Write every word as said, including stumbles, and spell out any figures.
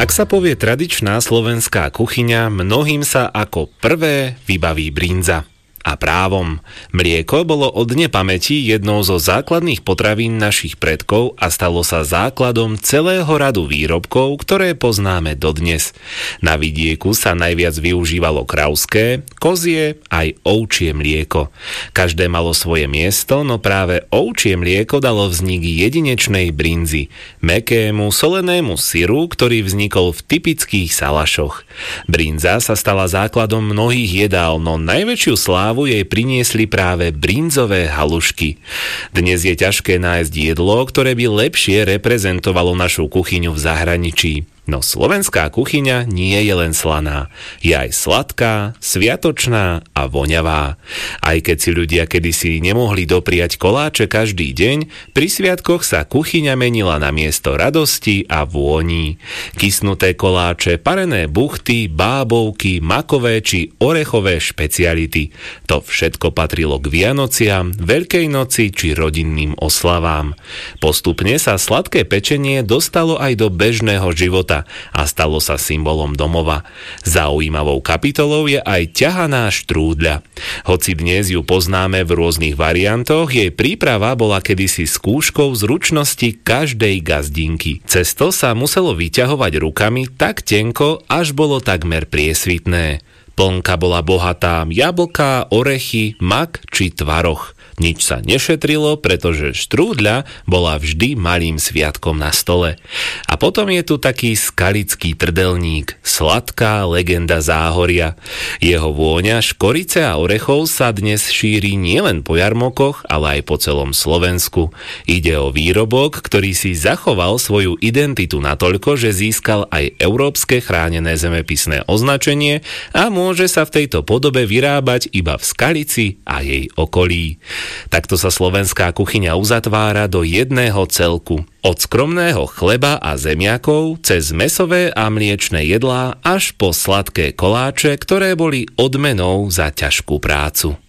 Ak sa povie tradičná slovenská kuchyňa, mnohým sa ako prvé vybaví brinza. A právom, mlieko bolo od nepamäti jednou zo základných potravín našich predkov a stalo sa základom celého radu výrobkov, ktoré poznáme dodnes. Na vidieku sa najviac využívalo kravské, kozie aj ovčie mlieko. Každé malo svoje miesto, no práve ovčie mlieko dalo vznik jedinečnej brinzy, mäkkému solenému syru, ktorý vznikol v typických salašoch. Brinza sa stala základom mnohých jedál, no najväčšiu slávu jej priniesli práve brinzové halušky. Dnes je ťažké nájsť jedlo, ktoré by lepšie reprezentovalo našu kuchyňu v zahraničí. No slovenská kuchyňa nie je len slaná. Je aj sladká, sviatočná a voňavá. Aj keď si ľudia kedysi nemohli dopriať koláče každý deň, pri sviatkoch sa kuchyňa menila na miesto radosti a vôní. Kysnuté koláče, parené buchty, bábovky, makové či orechové špeciality. To všetko patrilo k Vianociam, Veľkej noci či rodinným oslavám. Postupne sa sladké pečenie dostalo aj do bežného života a stalo sa symbolom domova. Zaujímavou kapitolou je aj ťahaná štrúdľa. Hoci dnes ju poznáme v rôznych variantoch, jej príprava bola kedysi skúškou zručnosti každej gazdinky. Cesto sa muselo vyťahovať rukami tak tenko, až bolo takmer priesvitné. Plnka bola bohatá, jablká, orechy, mak či tvaroh. Nič sa nešetrilo, pretože štrúdľa bola vždy malým sviatkom na stole. A potom je tu taký skalický trdelník, sladká legenda Záhoria. Jeho vôňa škorice a orechov sa dnes šíri nielen po jarmokoch, ale aj po celom Slovensku. Ide o výrobok, ktorý si zachoval svoju identitu natoľko, že získal aj európske chránené zemepisné označenie a môže sa v tejto podobe vyrábať iba v Skalici a jej okolí. Takto sa slovenská kuchyňa uzatvára do jedného celku. Od skromného chleba a zemiakov, cez mäsové a mliečne jedlá až po sladké koláče, ktoré boli odmenou za ťažkú prácu.